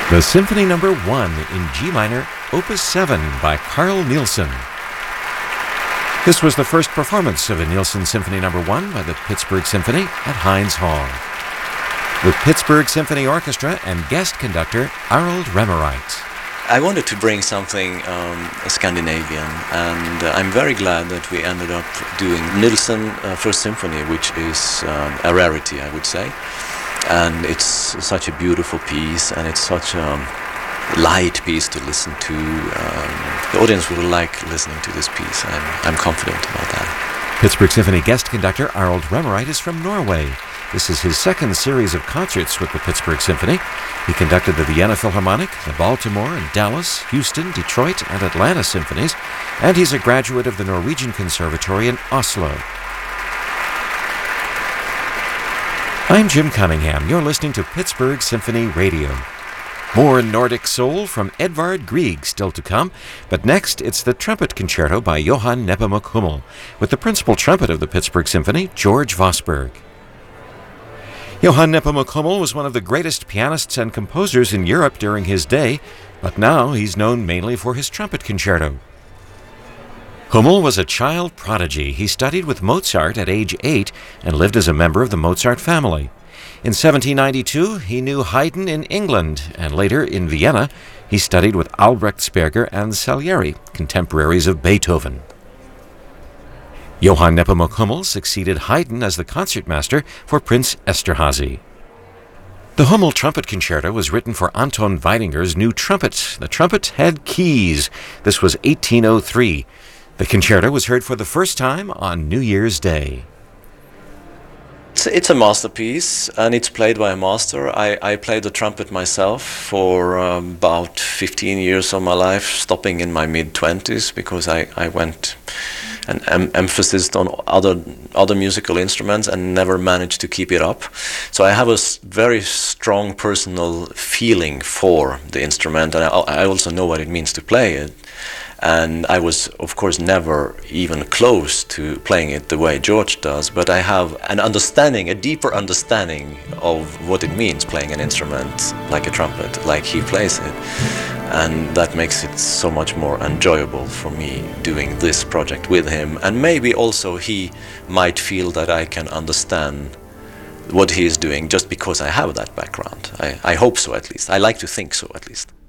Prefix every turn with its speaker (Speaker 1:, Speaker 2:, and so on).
Speaker 1: The Symphony No. 1 in G minor, Opus 7 by Carl Nielsen. This was the first performance of a Nielsen Symphony No. 1 by the Pittsburgh Symphony at Heinz Hall. With Pittsburgh Symphony Orchestra and guest conductor Arnold Remereit.
Speaker 2: I wanted to bring something Scandinavian, and I'm very glad that we ended up doing Nielsen First Symphony, which is a rarity, I would say. And it's such a beautiful piece, and it's such a light piece to listen to. The audience will like listening to this piece. I'm confident about that.
Speaker 1: Pittsburgh Symphony guest conductor Arnold Remereit is from Norway. This is his second series of concerts with the Pittsburgh Symphony. He conducted the Vienna Philharmonic, the Baltimore and Dallas, Houston, Detroit, and Atlanta symphonies, and he's a graduate of the Norwegian Conservatory in Oslo. I'm Jim Cunningham. You're listening to Pittsburgh Symphony Radio. More Nordic soul from Edvard Grieg still to come, but next it's the Trumpet Concerto by Johann Nepomuk Hummel, with the principal trumpet of the Pittsburgh Symphony, George Vosburgh. Johann Nepomuk Hummel was one of the greatest pianists and composers in Europe during his day, but now he's known mainly for his trumpet concerto. Hummel was a child prodigy. He studied with Mozart at age 8 and lived as a member of the Mozart family. In 1792, he knew Haydn in England, and later in Vienna, he studied with Albrecht Sperger and Salieri, contemporaries of Beethoven. Johann Nepomuk Hummel succeeded Haydn as the concertmaster for Prince Esterhazy. The Hummel Trumpet Concerto was written for Anton Weidinger's new trumpet. The trumpet had keys. This was 1803. The concerto was heard for the first time on New Year's Day.
Speaker 2: It's a masterpiece, and it's played by a master. I played the trumpet myself for about 15 years of my life, stopping in my mid-20s because I went and emphasized on other musical instruments and never managed to keep it up. So I have a very strong personal feeling for the instrument, and I also know what it means to play it. And I was, of course, never even close to playing it the way George does, but I have an understanding, a deeper understanding of what it means playing an instrument like a trumpet, like he plays it. And that makes it so much more enjoyable for me doing this project with him. And maybe also he might feel that I can understand what he is doing just because I have that background. I hope so, at least. I like to think so, at least.